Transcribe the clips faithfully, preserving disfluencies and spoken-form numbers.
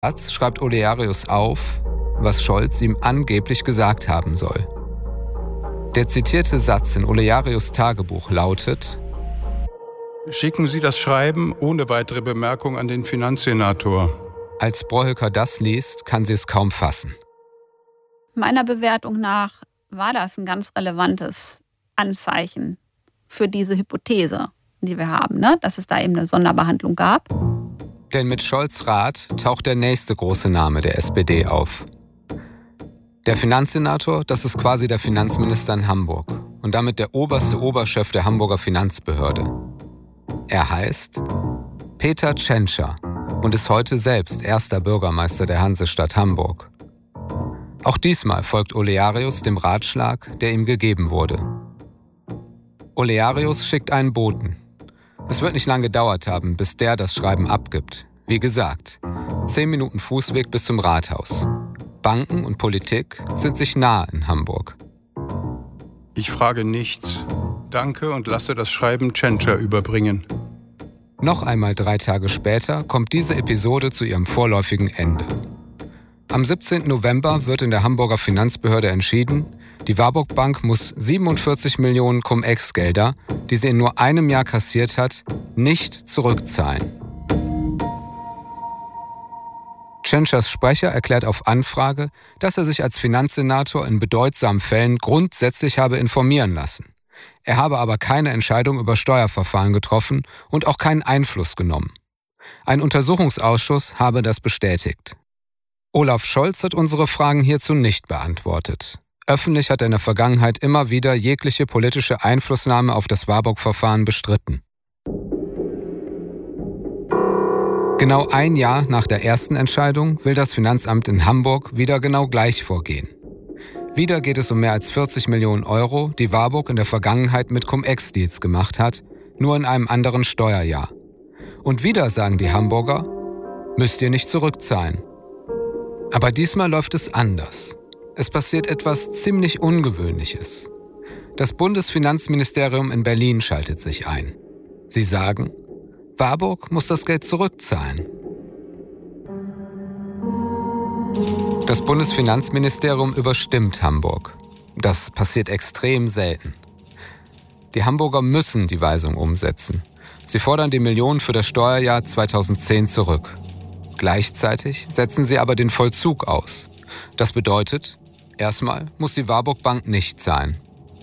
Satz schreibt Olearius auf, was Scholz ihm angeblich gesagt haben soll. Der zitierte Satz in Olearius' Tagebuch lautet: Schicken Sie das Schreiben ohne weitere Bemerkung an den Finanzsenator. Als Brohülker das liest, kann sie es kaum fassen. Meiner Bewertung nach war das ein ganz relevantes Anzeichen für diese Hypothese, die wir haben, ne? Dass es da eben eine Sonderbehandlung gab. Denn mit Scholz' Rat taucht der nächste große Name der S P D auf. Der Finanzsenator, das ist quasi der Finanzminister in Hamburg und damit der oberste Oberchef der Hamburger Finanzbehörde. Er heißt Peter Tschentscher und ist heute selbst erster Bürgermeister der Hansestadt Hamburg. Auch diesmal folgt Olearius dem Ratschlag, der ihm gegeben wurde. Olearius schickt einen Boten. Es wird nicht lange gedauert haben, bis der das Schreiben abgibt. Wie gesagt, zehn Minuten Fußweg bis zum Rathaus. Banken und Politik sind sich nah in Hamburg. Ich frage nichts. Danke und lasse das Schreiben Tschentscher überbringen. Noch einmal drei Tage später kommt diese Episode zu ihrem vorläufigen Ende. Am siebzehnten November wird in der Hamburger Finanzbehörde entschieden, die Warburg Bank muss siebenundvierzig Millionen Cum-Ex-Gelder, die sie in nur einem Jahr kassiert hat, nicht zurückzahlen. Tschentschers Sprecher erklärt auf Anfrage, dass er sich als Finanzsenator in bedeutsamen Fällen grundsätzlich habe informieren lassen. Er habe aber keine Entscheidung über Steuerverfahren getroffen und auch keinen Einfluss genommen. Ein Untersuchungsausschuss habe das bestätigt. Olaf Scholz hat unsere Fragen hierzu nicht beantwortet. Öffentlich hat er in der Vergangenheit immer wieder jegliche politische Einflussnahme auf das Warburg-Verfahren bestritten. Genau ein Jahr nach der ersten Entscheidung will das Finanzamt in Hamburg wieder genau gleich vorgehen. Wieder geht es um mehr als vierzig Millionen Euro, die Warburg in der Vergangenheit mit Cum-Ex-Deals gemacht hat, nur in einem anderen Steuerjahr. Und wieder sagen die Hamburger, müsst ihr nicht zurückzahlen. Aber diesmal läuft es anders. Es passiert etwas ziemlich Ungewöhnliches. Das Bundesfinanzministerium in Berlin schaltet sich ein. Sie sagen, Warburg muss das Geld zurückzahlen. Das Bundesfinanzministerium überstimmt Hamburg. Das passiert extrem selten. Die Hamburger müssen die Weisung umsetzen. Sie fordern die Millionen für das Steuerjahr zweitausendzehn zurück. Gleichzeitig setzen sie aber den Vollzug aus. Das bedeutet, erstmal muss die Warburg Bank nicht zahlen.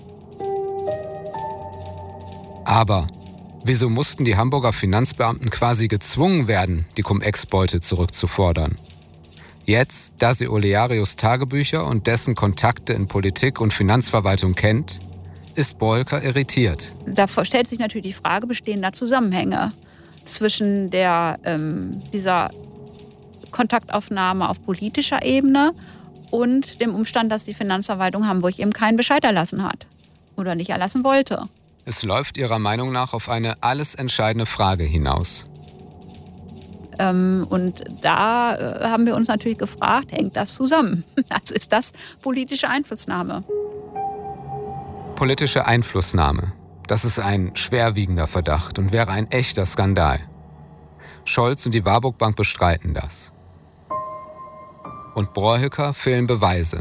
Aber wieso mussten die Hamburger Finanzbeamten quasi gezwungen werden, die Cum-Ex-Beute zurückzufordern? Jetzt, da sie Olearius' Tagebücher und dessen Kontakte in Politik und Finanzverwaltung kennt, ist Brohülker irritiert. Da stellt sich natürlich die Frage, bestehen da Zusammenhänge zwischen der, ähm, dieser Kontaktaufnahme auf politischer Ebene und dem Umstand, dass die Finanzverwaltung Hamburg eben keinen Bescheid erlassen hat oder nicht erlassen wollte. Es läuft ihrer Meinung nach auf eine alles entscheidende Frage hinaus. Ähm, und da äh, haben wir uns natürlich gefragt, hängt das zusammen? Also ist das politische Einflussnahme? Politische Einflussnahme. Das ist ein schwerwiegender Verdacht und wäre ein echter Skandal. Scholz und die Warburg Bank bestreiten das. Und Brohülker fehlen Beweise.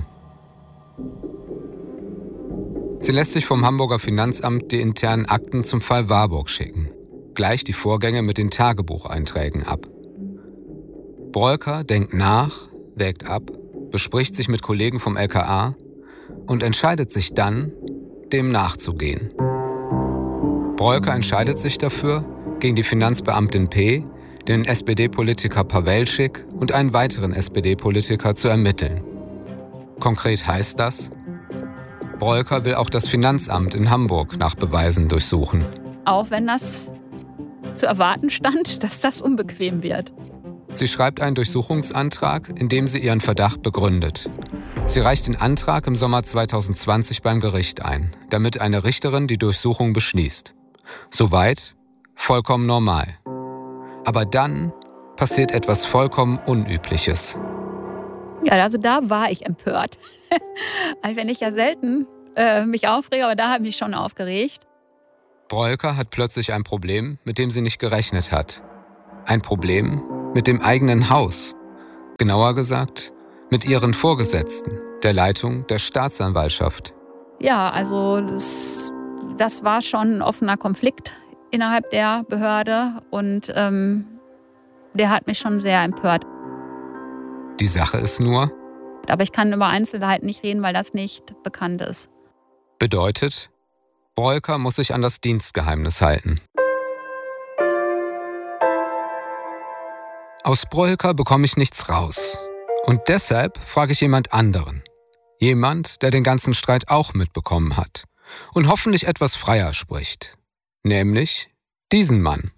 Sie lässt sich vom Hamburger Finanzamt die internen Akten zum Fall Warburg schicken. Gleich die Vorgänge mit den Tagebucheinträgen ab. Brohülker denkt nach, wägt ab, bespricht sich mit Kollegen vom L K A und entscheidet sich dann, dem nachzugehen. Brohülker entscheidet sich dafür, gegen die Finanzbeamtin P., den S P D-Politiker Pawelczyk und einen weiteren S P D-Politiker zu ermitteln. Konkret heißt das, Brohülker will auch das Finanzamt in Hamburg nach Beweisen durchsuchen. Auch wenn das zu erwarten stand, dass das unbequem wird. Sie schreibt einen Durchsuchungsantrag, in dem sie ihren Verdacht begründet. Sie reicht den Antrag im Sommer zweitausendzwanzig beim Gericht ein, damit eine Richterin die Durchsuchung beschließt. Soweit vollkommen normal. Aber dann passiert etwas vollkommen Unübliches. Ja, also da war ich empört. Also wenn ich ja selten äh, mich aufrege, aber da habe ich mich schon aufgeregt. Brohülker hat plötzlich ein Problem, mit dem sie nicht gerechnet hat. Ein Problem mit dem eigenen Haus. Genauer gesagt, mit ihren Vorgesetzten, der Leitung der Staatsanwaltschaft. Ja, also das, das war schon ein offener Konflikt innerhalb der Behörde und ähm, der hat mich schon sehr empört. Die Sache ist nur, aber ich kann über Einzelheiten nicht reden, weil das nicht bekannt ist. Bedeutet, Broiker muss sich an das Dienstgeheimnis halten. Aus Broiker bekomme ich nichts raus. Und deshalb frage ich jemand anderen. Jemand, der den ganzen Streit auch mitbekommen hat und hoffentlich etwas freier spricht. Nämlich diesen Mann.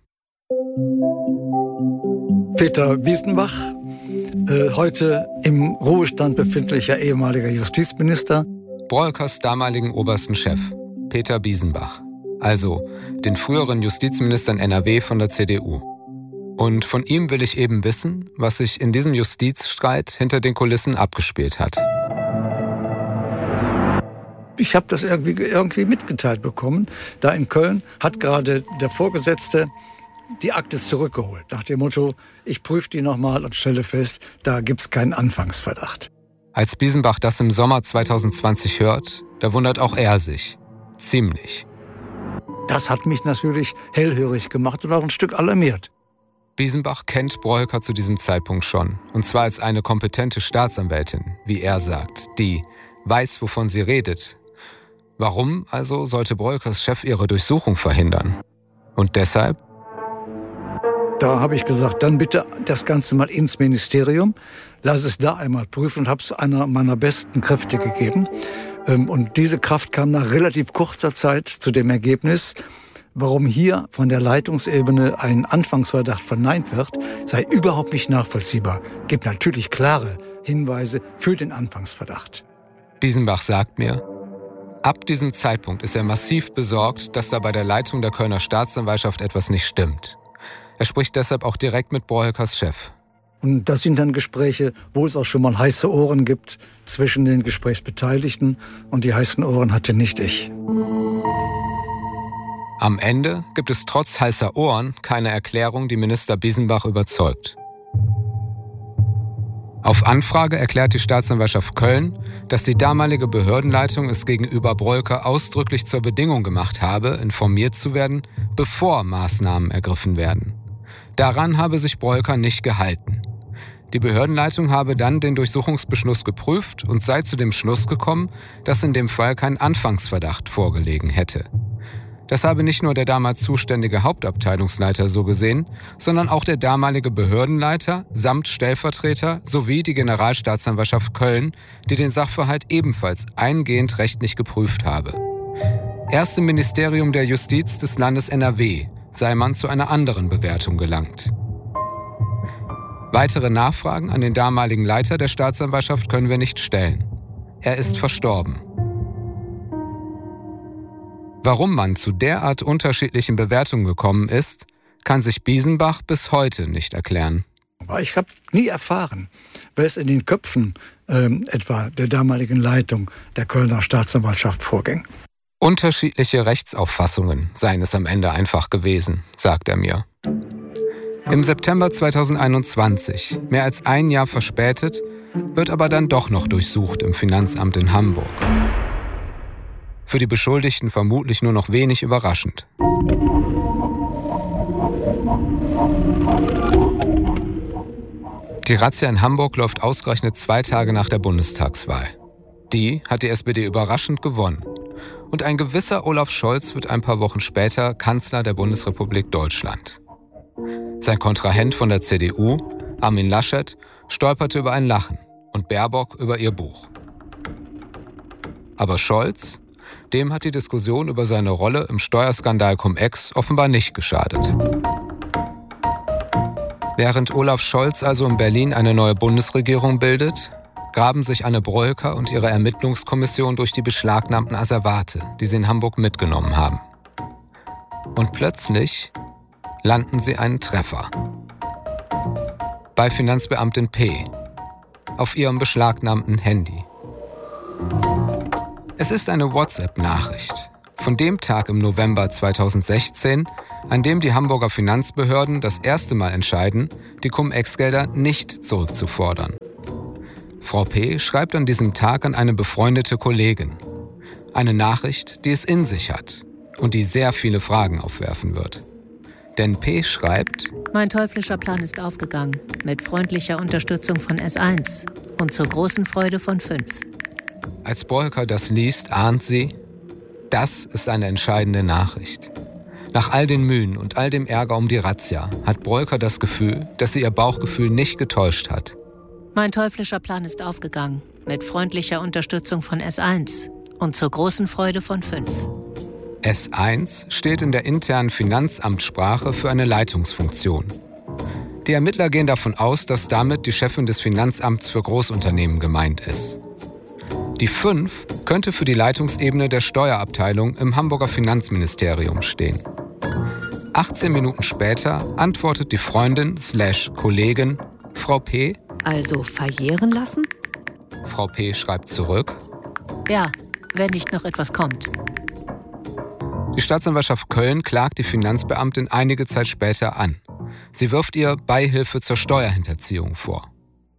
Peter Biesenbach, äh, heute im Ruhestand befindlicher ehemaliger Justizminister. Broikers damaligen obersten Chef, Peter Biesenbach. Also den früheren Justizminister in N R W von der C D U. Und von ihm will ich eben wissen, was sich in diesem Justizstreit hinter den Kulissen abgespielt hat. Ich habe das irgendwie, irgendwie mitgeteilt bekommen. Da in Köln hat gerade der Vorgesetzte die Akte zurückgeholt. Nach dem Motto, ich prüfe die nochmal und stelle fest, da gibt's keinen Anfangsverdacht. Als Biesenbach das im Sommer zwanzig zwanzig hört, da wundert auch er sich. Ziemlich. Das hat mich natürlich hellhörig gemacht und auch ein Stück alarmiert. Biesenbach kennt Broiker zu diesem Zeitpunkt schon. Und zwar als eine kompetente Staatsanwältin, wie er sagt, die weiß, wovon sie redet. Warum also sollte Broikers Chef ihre Durchsuchung verhindern? Und deshalb? Da habe ich gesagt, dann bitte das Ganze mal ins Ministerium. Lass es da einmal prüfen und habe es einer meiner besten Kräfte gegeben. Und diese Kraft kam nach relativ kurzer Zeit zu dem Ergebnis, warum hier von der Leitungsebene ein Anfangsverdacht verneint wird, sei überhaupt nicht nachvollziehbar. Gibt natürlich klare Hinweise für den Anfangsverdacht. Biesenbach sagt mir, ab diesem Zeitpunkt ist er massiv besorgt, dass da bei der Leitung der Kölner Staatsanwaltschaft etwas nicht stimmt. Er spricht deshalb auch direkt mit Broikers Chef. Und das sind dann Gespräche, wo es auch schon mal heiße Ohren gibt zwischen den Gesprächsbeteiligten. Und die heißen Ohren hatte nicht ich. Am Ende gibt es trotz heißer Ohren keine Erklärung, die Minister Biesenbach überzeugt. Auf Anfrage erklärt die Staatsanwaltschaft Köln, dass die damalige Behördenleitung es gegenüber Broiker ausdrücklich zur Bedingung gemacht habe, informiert zu werden, bevor Maßnahmen ergriffen werden. Daran habe sich Broiker nicht gehalten. Die Behördenleitung habe dann den Durchsuchungsbeschluss geprüft und sei zu dem Schluss gekommen, dass in dem Fall kein Anfangsverdacht vorgelegen hätte. Das habe nicht nur der damals zuständige Hauptabteilungsleiter so gesehen, sondern auch der damalige Behördenleiter samt Stellvertreter sowie die Generalstaatsanwaltschaft Köln, die den Sachverhalt ebenfalls eingehend rechtlich geprüft habe. Erst im Ministerium der Justiz des Landes N R W sei man zu einer anderen Bewertung gelangt. Weitere Nachfragen an den damaligen Leiter der Staatsanwaltschaft können wir nicht stellen. Er ist verstorben. Warum man zu derart unterschiedlichen Bewertungen gekommen ist, kann sich Biesenbach bis heute nicht erklären. Aber ich habe nie erfahren, wer es in den Köpfen ähm, etwa der damaligen Leitung der Kölner Staatsanwaltschaft vorging. Unterschiedliche Rechtsauffassungen seien es am Ende einfach gewesen, sagt er mir. Im September zweitausendeinundzwanzig, mehr als ein Jahr verspätet, wird aber dann doch noch durchsucht im Finanzamt in Hamburg. Für die Beschuldigten vermutlich nur noch wenig überraschend. Die Razzia in Hamburg läuft ausgerechnet zwei Tage nach der Bundestagswahl. Die hat die S P D überraschend gewonnen. Und ein gewisser Olaf Scholz wird ein paar Wochen später Kanzler der Bundesrepublik Deutschland. Sein Kontrahent von der C D U, Armin Laschet, stolperte über ein Lachen und Baerbock über ihr Buch. Aber Scholz, dem hat die Diskussion über seine Rolle im Steuerskandal Cum-Ex offenbar nicht geschadet. Während Olaf Scholz also in Berlin eine neue Bundesregierung bildet, graben sich Anne Broiker und ihre Ermittlungskommission durch die beschlagnahmten Asservate, die sie in Hamburg mitgenommen haben. Und plötzlich landen sie einen Treffer. Bei Finanzbeamtin P. auf ihrem beschlagnahmten Handy. Es ist eine WhatsApp-Nachricht von dem Tag im November zweitausendsechzehn, an dem die Hamburger Finanzbehörden das erste Mal entscheiden, die Cum-Ex-Gelder nicht zurückzufordern. Frau P. schreibt an diesem Tag an eine befreundete Kollegin. Eine Nachricht, die es in sich hat und die sehr viele Fragen aufwerfen wird. Denn P. schreibt: Mein teuflischer Plan ist aufgegangen, mit freundlicher Unterstützung von S eins und zur großen Freude von fünf. Als Breuker das liest, ahnt sie, das ist eine entscheidende Nachricht. Nach all den Mühen und all dem Ärger um die Razzia hat Breuker das Gefühl, dass sie ihr Bauchgefühl nicht getäuscht hat. Mein teuflischer Plan ist aufgegangen, mit freundlicher Unterstützung von S eins und zur großen Freude von fünf. S eins steht in der internen Finanzamtssprache für eine Leitungsfunktion. Die Ermittler gehen davon aus, dass damit die Chefin des Finanzamts für Großunternehmen gemeint ist. Die fünf könnte für die Leitungsebene der Steuerabteilung im Hamburger Finanzministerium stehen. achtzehn Minuten später antwortet die Freundin slash Kollegin Frau P. Also verjähren lassen? Frau P. schreibt zurück: Ja, wenn nicht noch etwas kommt. Die Staatsanwaltschaft Köln klagt die Finanzbeamtin einige Zeit später an. Sie wirft ihr Beihilfe zur Steuerhinterziehung vor.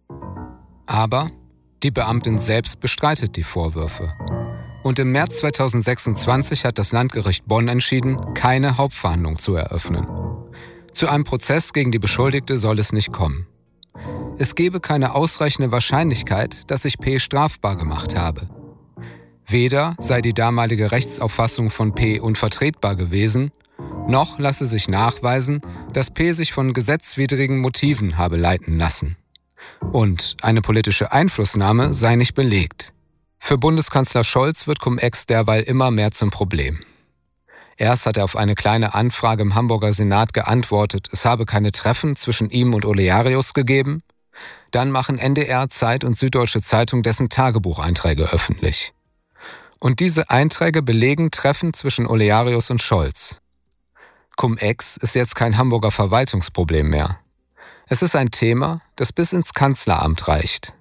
Aber die Beamtin selbst bestreitet die Vorwürfe. Und im März zweitausendsechsundzwanzig hat das Landgericht Bonn entschieden, keine Hauptverhandlung zu eröffnen. Zu einem Prozess gegen die Beschuldigte soll es nicht kommen. Es gebe keine ausreichende Wahrscheinlichkeit, dass sich P. strafbar gemacht habe. Weder sei die damalige Rechtsauffassung von P. unvertretbar gewesen, noch lasse sich nachweisen, dass P. sich von gesetzwidrigen Motiven habe leiten lassen. Und eine politische Einflussnahme sei nicht belegt. Für Bundeskanzler Scholz wird Cum-Ex derweil immer mehr zum Problem. Erst hat er auf eine kleine Anfrage im Hamburger Senat geantwortet, es habe keine Treffen zwischen ihm und Olearius gegeben. Dann machen N D R, Zeit und Süddeutsche Zeitung dessen Tagebucheinträge öffentlich. Und diese Einträge belegen Treffen zwischen Olearius und Scholz. Cum-Ex ist jetzt kein Hamburger Verwaltungsproblem mehr. Es ist ein Thema, das bis ins Kanzleramt reicht.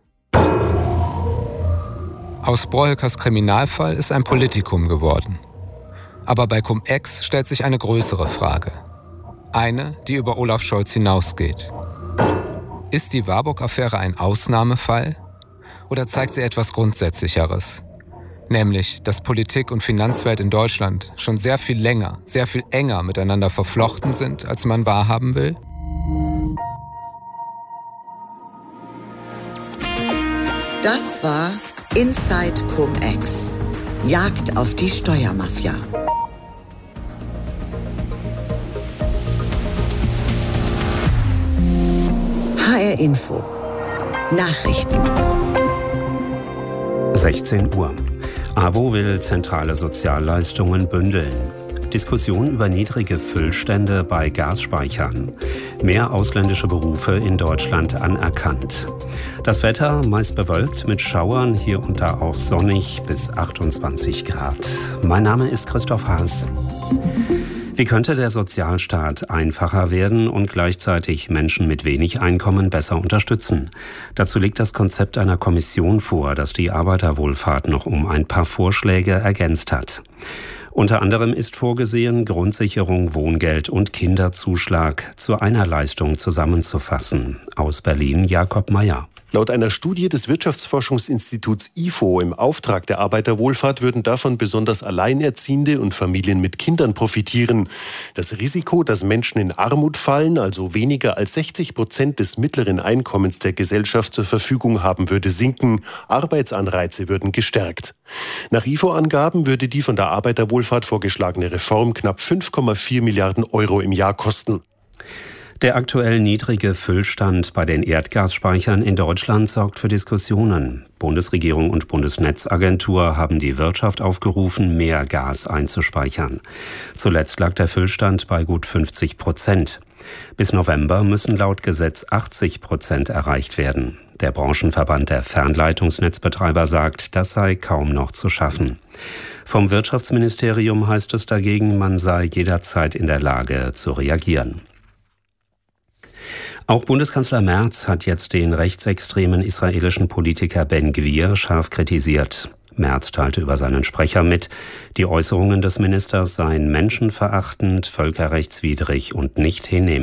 Aus Breuckers Kriminalfall ist ein Politikum geworden. Aber bei Cum-Ex stellt sich eine größere Frage. Eine, die über Olaf Scholz hinausgeht. Ist die Warburg-Affäre ein Ausnahmefall? Oder zeigt sie etwas Grundsätzlicheres? Nämlich, dass Politik und Finanzwelt in Deutschland schon sehr viel länger, sehr viel enger miteinander verflochten sind, als man wahrhaben will? Das war Inside Cum-Ex. Jagd auf die Steuermafia. H R Info. Nachrichten. sechzehn Uhr. A W O will zentrale Sozialleistungen bündeln. Diskussion über niedrige Füllstände bei Gasspeichern. Mehr ausländische Berufe in Deutschland anerkannt. Das Wetter meist bewölkt mit Schauern, hier und da auch sonnig bis achtundzwanzig Grad. Mein Name ist Christoph Haas. Wie könnte der Sozialstaat einfacher werden und gleichzeitig Menschen mit wenig Einkommen besser unterstützen? Dazu liegt das Konzept einer Kommission vor, das die Arbeiterwohlfahrt noch um ein paar Vorschläge ergänzt hat. Unter anderem ist vorgesehen, Grundsicherung, Wohngeld und Kinderzuschlag zu einer Leistung zusammenzufassen. Aus Berlin Jakob Meyer. Laut einer Studie des Wirtschaftsforschungsinstituts I F O im Auftrag der Arbeiterwohlfahrt würden davon besonders Alleinerziehende und Familien mit Kindern profitieren. Das Risiko, dass Menschen in Armut fallen, also weniger als sechzig Prozent des mittleren Einkommens der Gesellschaft zur Verfügung haben, würde sinken. Arbeitsanreize würden gestärkt. Nach I F O-Angaben würde die von der Arbeiterwohlfahrt vorgeschlagene Reform knapp fünf Komma vier Milliarden Euro im Jahr kosten. Der aktuell niedrige Füllstand bei den Erdgasspeichern in Deutschland sorgt für Diskussionen. Bundesregierung und Bundesnetzagentur haben die Wirtschaft aufgerufen, mehr Gas einzuspeichern. Zuletzt lag der Füllstand bei gut fünfzig Prozent. Bis November müssen laut Gesetz achtzig Prozent erreicht werden. Der Branchenverband der Fernleitungsnetzbetreiber sagt, das sei kaum noch zu schaffen. Vom Wirtschaftsministerium heißt es dagegen, man sei jederzeit in der Lage zu reagieren. Auch Bundeskanzler Merz hat jetzt den rechtsextremen israelischen Politiker Ben Gvir scharf kritisiert. Merz teilte über seinen Sprecher mit, die Äußerungen des Ministers seien menschenverachtend, völkerrechtswidrig und nicht hinnehmbar.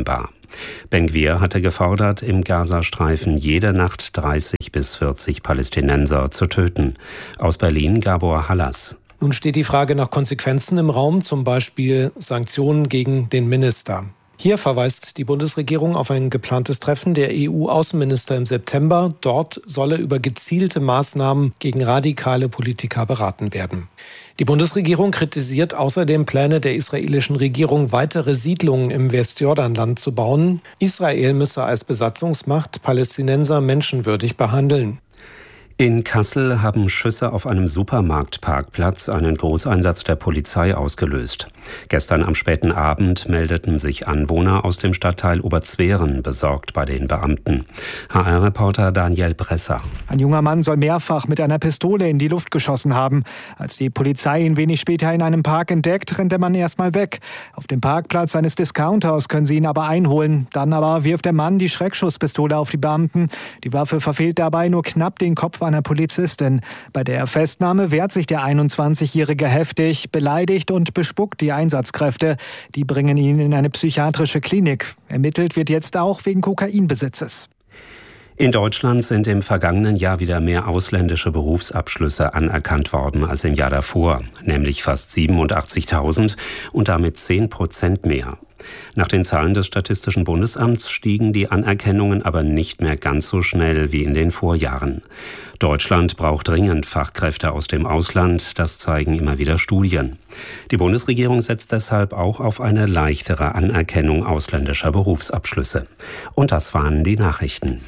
Ben-Gvir hatte gefordert, im Gazastreifen jede Nacht dreißig bis vierzig Palästinenser zu töten. Aus Berlin Gabor Hallas. Nun steht die Frage nach Konsequenzen im Raum, zum Beispiel Sanktionen gegen den Minister. Hier verweist die Bundesregierung auf ein geplantes Treffen der E U-Außenminister im September. Dort solle über gezielte Maßnahmen gegen radikale Politiker beraten werden. Die Bundesregierung kritisiert außerdem Pläne der israelischen Regierung, weitere Siedlungen im Westjordanland zu bauen. Israel müsse als Besatzungsmacht Palästinenser menschenwürdig behandeln. In Kassel haben Schüsse auf einem Supermarktparkplatz einen Großeinsatz der Polizei ausgelöst. Gestern am späten Abend meldeten sich Anwohner aus dem Stadtteil Oberzweren besorgt bei den Beamten. H R-Reporter Daniel Bresser. Ein junger Mann soll mehrfach mit einer Pistole in die Luft geschossen haben. Als die Polizei ihn wenig später in einem Park entdeckt, rennt der Mann erstmal weg. Auf dem Parkplatz eines Discounters können sie ihn aber einholen. Dann aber wirft der Mann die Schreckschusspistole auf die Beamten. Die Waffe verfehlt dabei nur knapp den Kopf einer Polizistin. Bei der Festnahme wehrt sich der einundzwanzigjährige heftig, beleidigt und bespuckt die Einsatzkräfte. Die bringen ihn in eine psychiatrische Klinik. Ermittelt wird jetzt auch wegen Kokainbesitzes. In Deutschland sind im vergangenen Jahr wieder mehr ausländische Berufsabschlüsse anerkannt worden als im Jahr davor, nämlich fast siebenundachtzigtausend und damit zehn Prozent mehr. Nach den Zahlen des Statistischen Bundesamts stiegen die Anerkennungen aber nicht mehr ganz so schnell wie in den Vorjahren. Deutschland braucht dringend Fachkräfte aus dem Ausland, das zeigen immer wieder Studien. Die Bundesregierung setzt deshalb auch auf eine leichtere Anerkennung ausländischer Berufsabschlüsse. Und das waren die Nachrichten.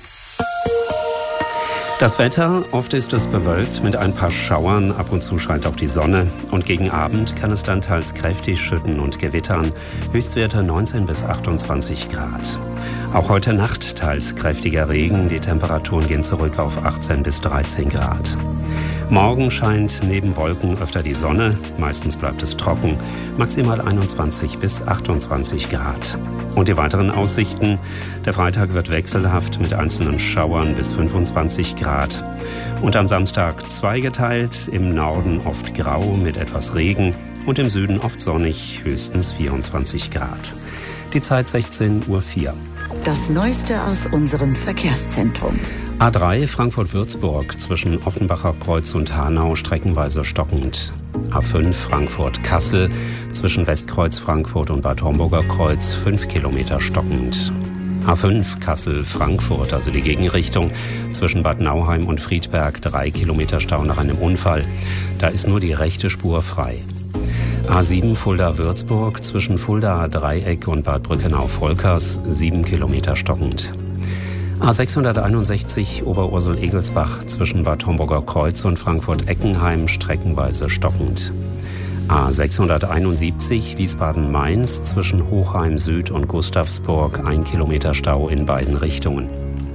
Das Wetter, oft ist es bewölkt mit ein paar Schauern, ab und zu scheint auch die Sonne und gegen Abend kann es dann teils kräftig schütten und gewittern, Höchstwerte neunzehn bis achtundzwanzig Grad. Auch heute Nacht teils kräftiger Regen, die Temperaturen gehen zurück auf achtzehn bis dreizehn Grad. Morgen scheint neben Wolken öfter die Sonne, meistens bleibt es trocken, maximal einundzwanzig bis achtundzwanzig Grad. Und die weiteren Aussichten, der Freitag wird wechselhaft mit einzelnen Schauern bis fünfundzwanzig Grad. Und am Samstag zweigeteilt, im Norden oft grau mit etwas Regen und im Süden oft sonnig, höchstens vierundzwanzig Grad. Die Zeit sechzehn Uhr vier. Das Neueste aus unserem Verkehrszentrum. A drei Frankfurt-Würzburg zwischen Offenbacher Kreuz und Hanau streckenweise stockend. A fünf Frankfurt-Kassel zwischen Westkreuz Frankfurt und Bad Homburger Kreuz fünf Kilometer stockend. A fünf Kassel-Frankfurt, also die Gegenrichtung, zwischen Bad Nauheim und Friedberg drei Kilometer Stau nach einem Unfall. Da ist nur die rechte Spur frei. A sieben Fulda-Würzburg zwischen Fulda-Dreieck und Bad Brückenau-Volkers sieben Kilometer stockend. A sechshunderteinundsechzig Oberursel-Egelsbach zwischen Bad Homburger Kreuz und Frankfurt-Eckenheim streckenweise stockend. A sechshunderteinundsiebzig Wiesbaden-Mainz zwischen Hochheim Süd und Gustavsburg ein Kilometer Stau in beiden Richtungen.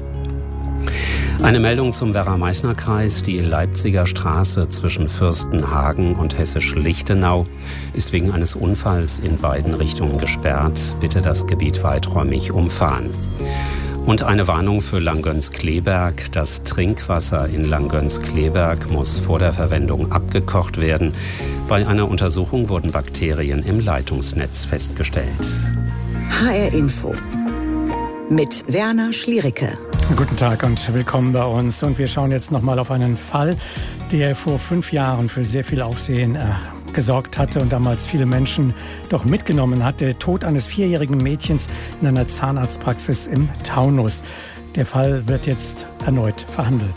Eine Meldung zum Werra-Meißner-Kreis. Die Leipziger Straße zwischen Fürstenhagen und Hessisch-Lichtenau ist wegen eines Unfalls in beiden Richtungen gesperrt. Bitte das Gebiet weiträumig umfahren. Und eine Warnung für Langgöns-Kleberg. Das Trinkwasser in Langgöns-Kleberg muss vor der Verwendung abgekocht werden. Bei einer Untersuchung wurden Bakterien im Leitungsnetz festgestellt. H R Info mit Werner Schliericke. Guten Tag und willkommen bei uns. Und wir schauen jetzt nochmal auf einen Fall, der vor fünf Jahren für sehr viel Aufsehen äh, gesorgt hatte und damals viele Menschen doch mitgenommen hat. Der Tod eines vierjährigen Mädchens in einer Zahnarztpraxis im Taunus. Der Fall wird jetzt erneut verhandelt.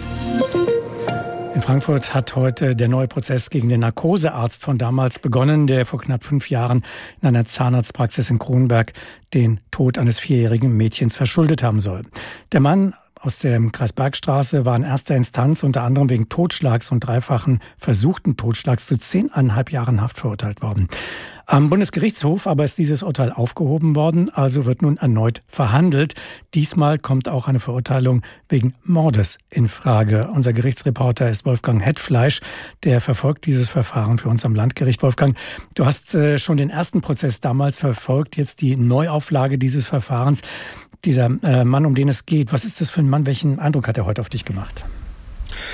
In Frankfurt hat heute der neue Prozess gegen den Narkosearzt von damals begonnen, der vor knapp fünf Jahren in einer Zahnarztpraxis in Kronberg den Tod eines vierjährigen Mädchens verschuldet haben soll. Der Mann aus der Kreisbergstraße war in erster Instanz unter anderem wegen Totschlags und dreifachen versuchten Totschlags zu zehneinhalb Jahren Haft verurteilt worden. Am Bundesgerichtshof aber ist dieses Urteil aufgehoben worden, also wird nun erneut verhandelt. Diesmal kommt auch eine Verurteilung wegen Mordes in Frage. Unser Gerichtsreporter ist Wolfgang Hetfleisch, der verfolgt dieses Verfahren für uns am Landgericht. Wolfgang, du hast äh, schon den ersten Prozess damals verfolgt, jetzt die Neuauflage dieses Verfahrens. Dieser äh, Mann, um den es geht, was ist das für ein Mann? Welchen Eindruck hat er heute auf dich gemacht?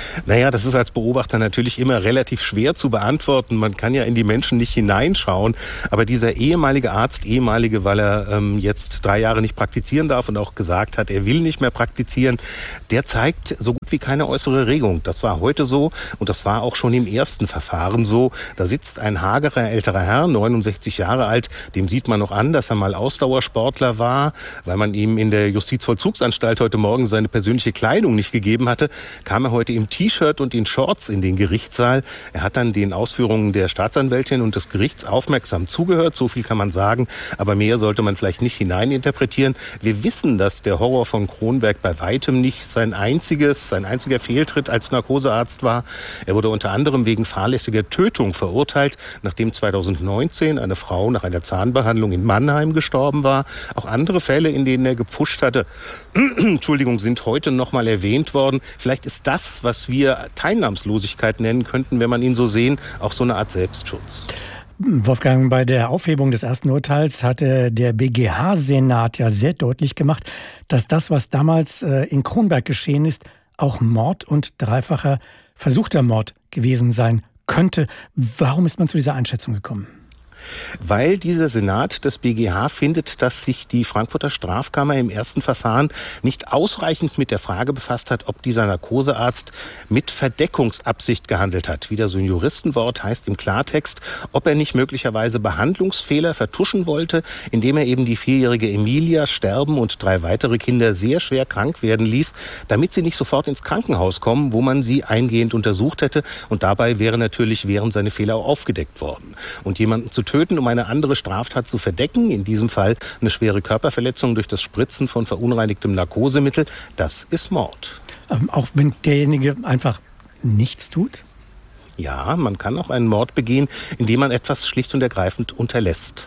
Naja, das ist als Beobachter natürlich immer relativ schwer zu beantworten. Man kann ja in die Menschen nicht hineinschauen. Aber dieser ehemalige Arzt, ehemalige, weil er ähm, jetzt drei Jahre nicht praktizieren darf und auch gesagt hat, er will nicht mehr praktizieren, der zeigt so gut wie keine äußere Regung. Das war heute so und das war auch schon im ersten Verfahren so. Da sitzt ein hagerer älterer Herr, neunundsechzig Jahre alt, dem sieht man noch an, dass er mal Ausdauersportler war, weil man ihm in der Justizvollzugsanstalt heute Morgen seine persönliche Kleidung nicht gegeben hatte, kam er heute im T-Shirt und in Shorts in den Gerichtssaal. Er hat dann den Ausführungen der Staatsanwältin und des Gerichts aufmerksam zugehört, so viel kann man sagen, aber mehr sollte man vielleicht nicht hineininterpretieren. Wir wissen, dass der Horror von Kronberg bei weitem nicht sein einziges, sein einziger Fehltritt als Narkosearzt war. Er wurde unter anderem wegen fahrlässiger Tötung verurteilt, nachdem zweitausendneunzehn eine Frau nach einer Zahnbehandlung in Mannheim gestorben war. Auch andere Fälle, in denen er gepfuscht hatte, Entschuldigung, sind heute nochmal erwähnt worden. Vielleicht ist das, was wir Teilnahmslosigkeit nennen könnten, wenn man ihn so sehen, auch so eine Art Selbstschutz. Wolfgang, bei der Aufhebung des ersten Urteils hatte der B G H-Senat ja sehr deutlich gemacht, dass das, was damals in Kronberg geschehen ist, auch Mord und dreifacher versuchter Mord gewesen sein könnte. Warum ist man zu dieser Einschätzung gekommen? Weil dieser Senat des B G H findet, dass sich die Frankfurter Strafkammer im ersten Verfahren nicht ausreichend mit der Frage befasst hat, ob dieser Narkosearzt mit Verdeckungsabsicht gehandelt hat. Wieder so ein Juristenwort, heißt im Klartext, ob er nicht möglicherweise Behandlungsfehler vertuschen wollte, indem er eben die vierjährige Emilia sterben und drei weitere Kinder sehr schwer krank werden ließ, damit sie nicht sofort ins Krankenhaus kommen, wo man sie eingehend untersucht hätte. Und dabei wäre natürlich wären seine Fehler auch aufgedeckt worden. Und jemanden zu töten, um eine andere Straftat zu verdecken, in diesem Fall eine schwere Körperverletzung durch das Spritzen von verunreinigtem Narkosemittel, das ist Mord. Ähm, auch wenn derjenige einfach nichts tut? Ja, man kann auch einen Mord begehen, indem man etwas schlicht und ergreifend unterlässt.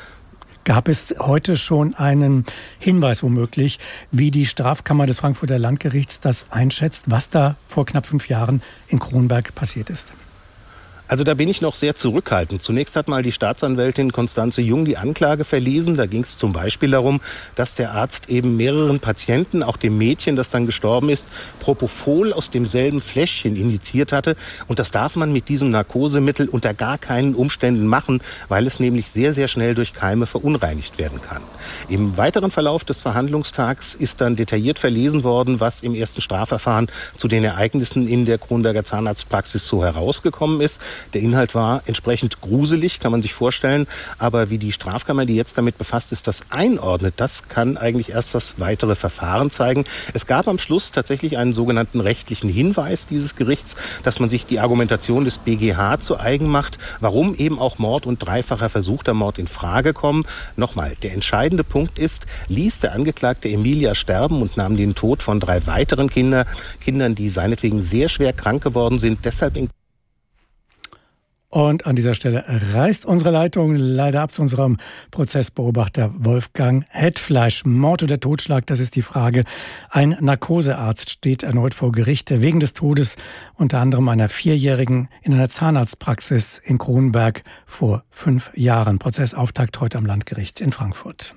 Gab es heute schon einen Hinweis womöglich, wie die Strafkammer des Frankfurter Landgerichts das einschätzt, was da vor knapp fünf Jahren in Kronberg passiert ist? Also da bin ich noch sehr zurückhaltend. Zunächst hat mal die Staatsanwältin Constanze Jung die Anklage verlesen. Da ging es zum Beispiel darum, dass der Arzt eben mehreren Patienten, auch dem Mädchen, das dann gestorben ist, Propofol aus demselben Fläschchen injiziert hatte. Und das darf man mit diesem Narkosemittel unter gar keinen Umständen machen, weil es nämlich sehr, sehr schnell durch Keime verunreinigt werden kann. Im weiteren Verlauf des Verhandlungstags ist dann detailliert verlesen worden, was im ersten Strafverfahren zu den Ereignissen in der Kronberger Zahnarztpraxis so herausgekommen ist. Der Inhalt war entsprechend gruselig, kann man sich vorstellen. Aber wie die Strafkammer, die jetzt damit befasst ist, das einordnet, das kann eigentlich erst das weitere Verfahren zeigen. Es gab am Schluss tatsächlich einen sogenannten rechtlichen Hinweis dieses Gerichts, dass man sich die Argumentation des B G H zu eigen macht, warum eben auch Mord und dreifacher versuchter Mord in Frage kommen. Nochmal, der entscheidende Punkt ist, ließ der Angeklagte Emilia sterben und nahm den Tod von drei weiteren Kinder, Kindern, die seinetwegen sehr schwer krank geworden sind, deshalb in Und an dieser Stelle reißt unsere Leitung leider ab zu unserem Prozessbeobachter Wolfgang Hetfleisch. Mord oder Totschlag, das ist die Frage. Ein Narkosearzt steht erneut vor Gericht wegen des Todes unter anderem einer Vierjährigen in einer Zahnarztpraxis in Kronberg vor fünf Jahren. Prozessauftakt heute am Landgericht in Frankfurt.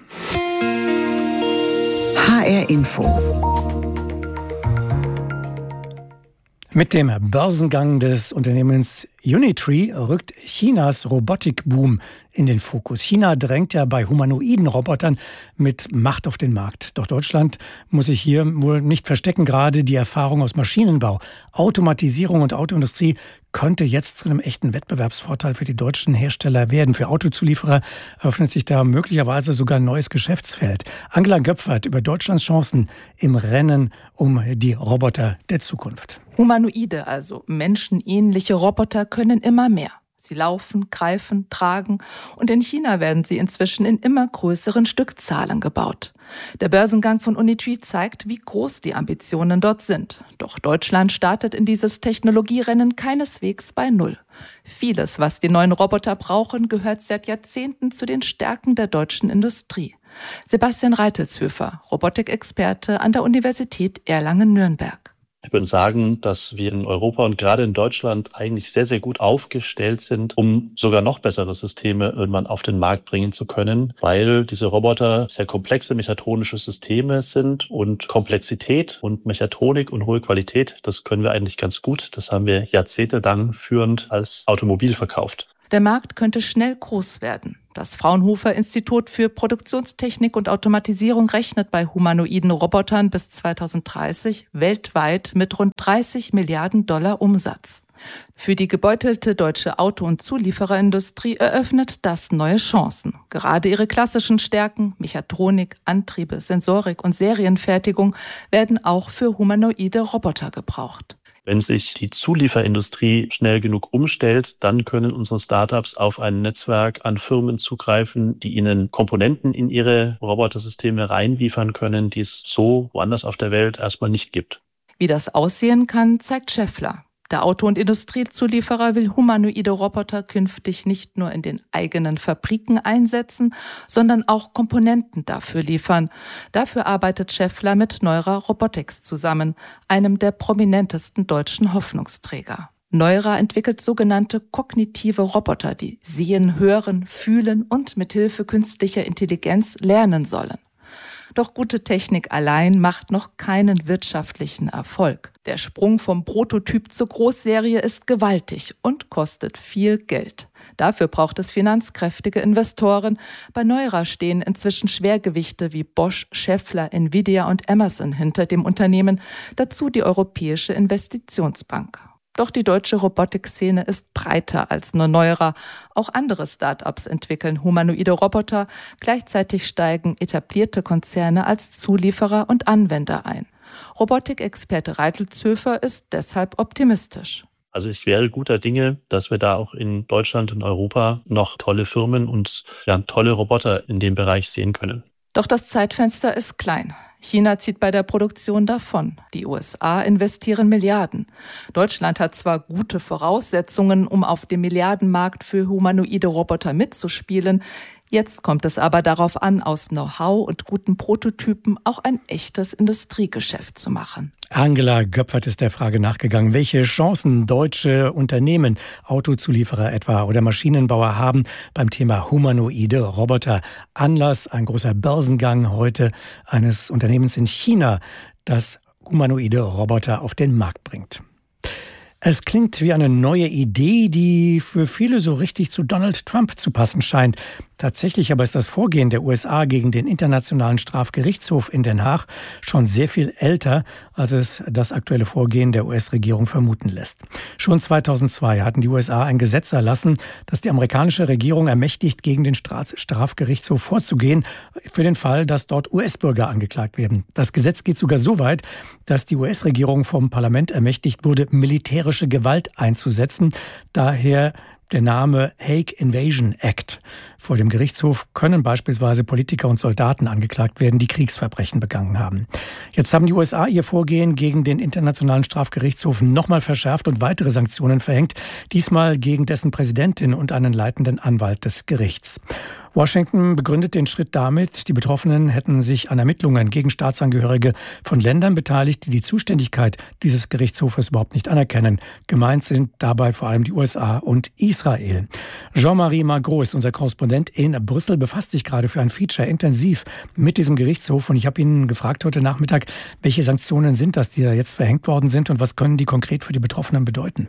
H R Info. Mit dem Börsengang des Unternehmens Unitree rückt Chinas Robotikboom in den Fokus. China drängt ja bei humanoiden Robotern mit Macht auf den Markt. Doch Deutschland muss sich hier wohl nicht verstecken. Gerade die Erfahrung aus Maschinenbau, Automatisierung und Autoindustrie könnte jetzt zu einem echten Wettbewerbsvorteil für die deutschen Hersteller werden. Für Autozulieferer eröffnet sich da möglicherweise sogar ein neues Geschäftsfeld. Angela Göpfert über Deutschlands Chancen im Rennen um die Roboter der Zukunft. Humanoide, also menschenähnliche Roboter, können immer mehr. Sie laufen, greifen, tragen und in China werden sie inzwischen in immer größeren Stückzahlen gebaut. Der Börsengang von Unitree zeigt, wie groß die Ambitionen dort sind. Doch Deutschland startet in dieses Technologierennen keineswegs bei Null. Vieles, was die neuen Roboter brauchen, gehört seit Jahrzehnten zu den Stärken der deutschen Industrie. Sebastian Reitelshöfer, Robotikexperte an der Universität Erlangen-Nürnberg. Ich würde sagen, dass wir in Europa und gerade in Deutschland eigentlich sehr, sehr gut aufgestellt sind, um sogar noch bessere Systeme irgendwann auf den Markt bringen zu können, weil diese Roboter sehr komplexe mechatronische Systeme sind und Komplexität und Mechatronik und hohe Qualität, das können wir eigentlich ganz gut. Das haben wir jahrzehntelang führend als Automobil verkauft. Der Markt könnte schnell groß werden. Das Fraunhofer Institut für Produktionstechnik und Automatisierung rechnet bei humanoiden Robotern bis zweitausenddreißig weltweit mit rund dreißig Milliarden Dollar Umsatz. Für die gebeutelte deutsche Auto- und Zuliefererindustrie eröffnet das neue Chancen. Gerade ihre klassischen Stärken, Mechatronik, Antriebe, Sensorik und Serienfertigung, werden auch für humanoide Roboter gebraucht. Wenn sich die Zulieferindustrie schnell genug umstellt, dann können unsere Startups auf ein Netzwerk an Firmen zugreifen, die ihnen Komponenten in ihre Robotersysteme reinliefern können, die es so woanders auf der Welt erstmal nicht gibt. Wie das aussehen kann, zeigt Schaeffler. Der Auto- und Industriezulieferer will humanoide Roboter künftig nicht nur in den eigenen Fabriken einsetzen, sondern auch Komponenten dafür liefern. Dafür arbeitet Schaeffler mit Neura Robotics zusammen, einem der prominentesten deutschen Hoffnungsträger. Neura entwickelt sogenannte kognitive Roboter, die sehen, hören, fühlen und mithilfe künstlicher Intelligenz lernen sollen. Doch gute Technik allein macht noch keinen wirtschaftlichen Erfolg. Der Sprung vom Prototyp zur Großserie ist gewaltig und kostet viel Geld. Dafür braucht es finanzkräftige Investoren. Bei Neura stehen inzwischen Schwergewichte wie Bosch, Schaeffler, Nvidia und Amazon hinter dem Unternehmen, dazu die Europäische Investitionsbank. Doch die deutsche Robotikszene ist breiter als nur Neura. Auch andere Start-ups entwickeln humanoide Roboter. Gleichzeitig steigen etablierte Konzerne als Zulieferer und Anwender ein. Robotikexperte Reitlzhöfer ist deshalb optimistisch. Also ich wäre guter Dinge, dass wir da auch in Deutschland und Europa noch tolle Firmen und ja, tolle Roboter in dem Bereich sehen können. Doch das Zeitfenster ist klein. China zieht bei der Produktion davon. Die U S A investieren Milliarden. Deutschland hat zwar gute Voraussetzungen, um auf dem Milliardenmarkt für humanoide Roboter mitzuspielen. Jetzt kommt es aber darauf an, aus Know-how und guten Prototypen auch ein echtes Industriegeschäft zu machen. Angela Göpfert ist der Frage nachgegangen, welche Chancen deutsche Unternehmen, Autozulieferer etwa oder Maschinenbauer haben beim Thema humanoide Roboter. Anlass, ein großer Börsengang heute eines Unternehmens in China, das humanoide Roboter auf den Markt bringt. Es klingt wie eine neue Idee, die für viele so richtig zu Donald Trump zu passen scheint. Tatsächlich aber ist das Vorgehen der U S A gegen den Internationalen Strafgerichtshof in Den Haag schon sehr viel älter, als es das aktuelle Vorgehen der U S-Regierung vermuten lässt. Schon zweitausendzwei hatten die U S A ein Gesetz erlassen, das die amerikanische Regierung ermächtigt, gegen den Strafgerichtshof vorzugehen, für den Fall, dass dort U S-Bürger angeklagt werden. Das Gesetz geht sogar so weit, dass die U S-Regierung vom Parlament ermächtigt wurde, militärische Gewalt einzusetzen. Daher der Name Hague Invasion Act. Vor dem Gerichtshof können beispielsweise Politiker und Soldaten angeklagt werden, die Kriegsverbrechen begangen haben. Jetzt haben die U S A ihr Vorgehen gegen den Internationalen Strafgerichtshof nochmal verschärft und weitere Sanktionen verhängt, diesmal gegen dessen Präsidentin und einen leitenden Anwalt des Gerichts. Washington begründet den Schritt damit, die Betroffenen hätten sich an Ermittlungen gegen Staatsangehörige von Ländern beteiligt, die die Zuständigkeit dieses Gerichtshofes überhaupt nicht anerkennen. Gemeint sind dabei vor allem die U S A und Israel. Jean-Marie Magro ist unser Korrespondent in Brüssel, befasst sich gerade für ein Feature intensiv mit diesem Gerichtshof. Und ich habe ihn gefragt heute Nachmittag, welche Sanktionen sind das, die da jetzt verhängt worden sind und was können die konkret für die Betroffenen bedeuten?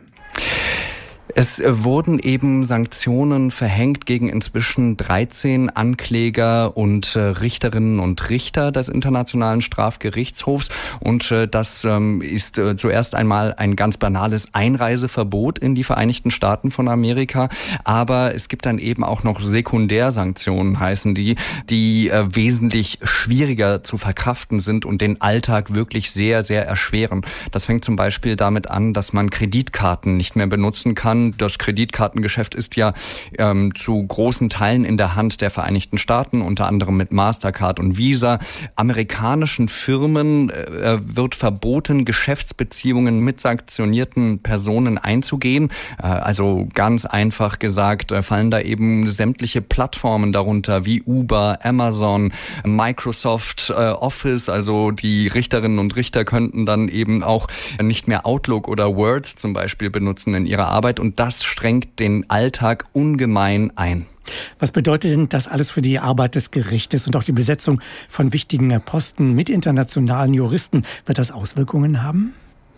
Es wurden eben Sanktionen verhängt gegen inzwischen dreizehn Ankläger und äh, Richterinnen und Richter des Internationalen Strafgerichtshofs. Und äh, das ähm, ist äh, zuerst einmal ein ganz banales Einreiseverbot in die Vereinigten Staaten von Amerika. Aber es gibt dann eben auch noch Sekundärsanktionen, heißen die, die äh, wesentlich schwieriger zu verkraften sind und den Alltag wirklich sehr, sehr erschweren. Das fängt zum Beispiel damit an, dass man Kreditkarten nicht mehr benutzen kann, Unternehmen. Das Kreditkartengeschäft ist ja ähm, zu großen Teilen in der Hand der Vereinigten Staaten, unter anderem mit Mastercard und Visa. Amerikanischen Firmen äh, wird verboten, Geschäftsbeziehungen mit sanktionierten Personen einzugehen. Äh, also ganz einfach gesagt, äh, fallen da eben sämtliche Plattformen darunter wie Uber, Amazon, Microsoft, äh, Office. Also die Richterinnen und Richter könnten dann eben auch nicht mehr Outlook oder Word zum Beispiel benutzen in ihrer Arbeit. Und das strengt den Alltag ungemein ein. Was bedeutet denn das alles für die Arbeit des Gerichtes und auch die Besetzung von wichtigen Posten mit internationalen Juristen? Wird das Auswirkungen haben?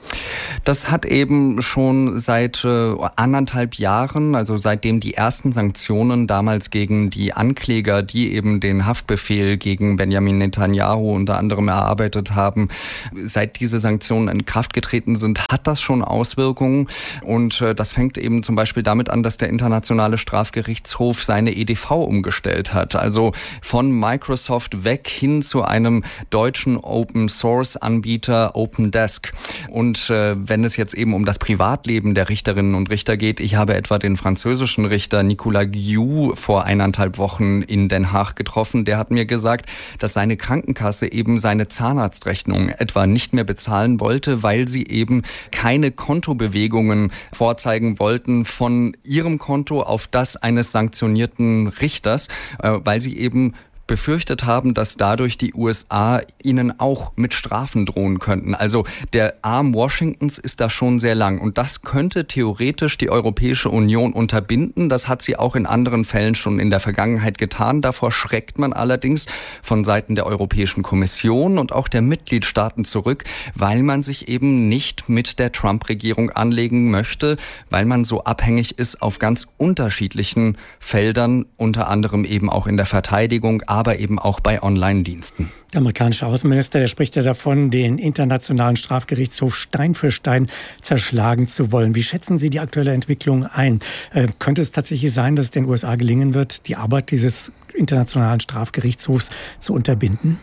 Das hat eben schon seit äh, anderthalb Jahren, also seitdem die ersten Sanktionen damals gegen die Ankläger, die eben den Haftbefehl gegen Benjamin Netanyahu unter anderem erarbeitet haben, seit diese Sanktionen in Kraft getreten sind, hat das schon Auswirkungen. Und äh, das fängt eben zum Beispiel damit an, dass der Internationale Strafgerichtshof seine E D V umgestellt hat. Also von Microsoft weg hin zu einem deutschen Open-Source-Anbieter OpenDesk. Und wenn es jetzt eben um das Privatleben der Richterinnen und Richter geht, ich habe etwa den französischen Richter Nicolas Guillou vor eineinhalb Wochen in Den Haag getroffen. Der hat mir gesagt, dass seine Krankenkasse eben seine Zahnarztrechnung etwa nicht mehr bezahlen wollte, weil sie eben keine Kontobewegungen vorzeigen wollten von ihrem Konto auf das eines sanktionierten Richters, weil sie eben befürchtet haben, dass dadurch die U S A ihnen auch mit Strafen drohen könnten. Also der Arm Washingtons ist da schon sehr lang und das könnte theoretisch die Europäische Union unterbinden. Das hat sie auch in anderen Fällen schon in der Vergangenheit getan. Davor schreckt man allerdings von Seiten der Europäischen Kommission und auch der Mitgliedstaaten zurück, weil man sich eben nicht mit der Trump-Regierung anlegen möchte, weil man so abhängig ist auf ganz unterschiedlichen Feldern, unter anderem eben auch in der Verteidigung, aber eben auch bei Online-Diensten. Der amerikanische Außenminister, der spricht ja davon, den Internationalen Strafgerichtshof Stein für Stein zerschlagen zu wollen. Wie schätzen Sie die aktuelle Entwicklung ein? Äh, könnte es tatsächlich sein, dass es den U S A gelingen wird, die Arbeit dieses Internationalen Strafgerichtshofs zu unterbinden?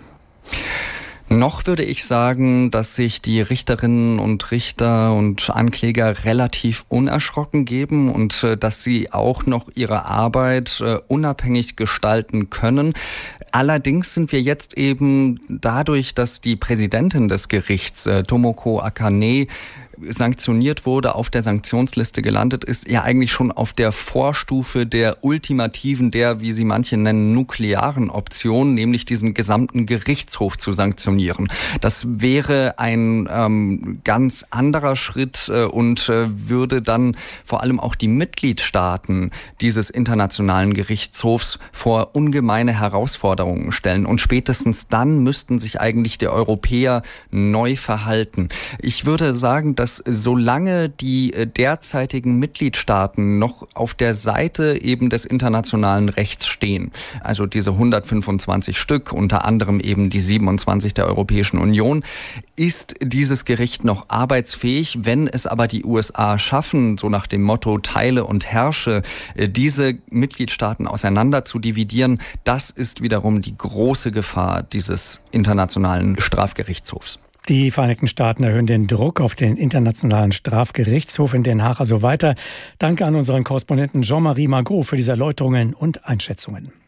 Noch würde ich sagen, dass sich die Richterinnen und Richter und Ankläger relativ unerschrocken geben und äh, dass sie auch noch ihre Arbeit äh, unabhängig gestalten können. Allerdings sind wir jetzt eben dadurch, dass die Präsidentin des Gerichts, äh, Tomoko Akane, sanktioniert wurde, auf der Sanktionsliste gelandet ist, ja eigentlich schon auf der Vorstufe der ultimativen, der, wie sie manche nennen, nuklearen Option, nämlich diesen gesamten Gerichtshof zu sanktionieren. Das wäre ein ähm, ganz anderer Schritt äh, und äh, würde dann vor allem auch die Mitgliedstaaten dieses internationalen Gerichtshofs vor ungemeine Herausforderungen stellen. Und spätestens dann müssten sich eigentlich die Europäer neu verhalten. Ich würde sagen, dass dass solange die derzeitigen Mitgliedstaaten noch auf der Seite eben des internationalen Rechts stehen, also diese hundertfünfundzwanzig Stück, unter anderem eben die siebenundzwanzig der Europäischen Union, ist dieses Gericht noch arbeitsfähig. Wenn es aber die U S A schaffen, so nach dem Motto Teile und herrsche, diese Mitgliedstaaten auseinander zu dividieren, das ist wiederum die große Gefahr dieses internationalen Strafgerichtshofs. Die Vereinigten Staaten erhöhen den Druck auf den Internationalen Strafgerichtshof in Den Haag also weiter. Danke an unseren Korrespondenten Jean-Marie Margot für diese Erläuterungen und Einschätzungen.